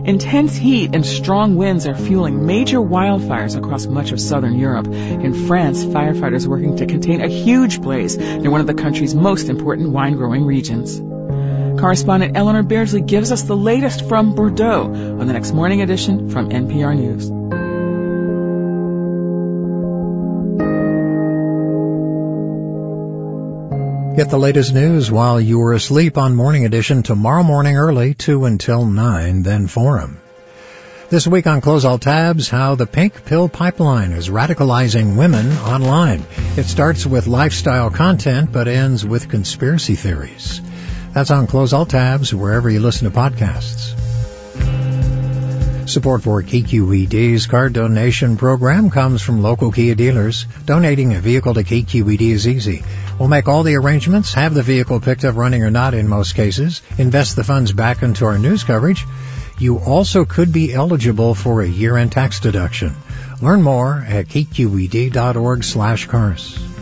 Intense heat and strong winds are fueling major wildfires across much of southern Europe. In France, firefighters are working to contain a huge blaze near one of the country's most important wine-growing regions. Correspondent Eleanor Beardsley gives us the latest from Bordeaux on the next morning edition from NPR News. Get the latest news while you are asleep on Morning Edition tomorrow morning early, 2 until 9, then Forum. This week on Close All Tabs, how the pink pill pipeline is radicalizing women online. It starts with lifestyle content but ends with conspiracy theories. That's on Close All Tabs, wherever you listen to podcasts. Support for KQED's card donation program comes from local Kia dealers. Donating a vehicle to KQED is easy. We'll make all the arrangements, have the vehicle picked up running or not in most cases, invest the funds back into our news coverage. You also could be eligible for a year-end tax deduction. Learn more at kqed.org/cars.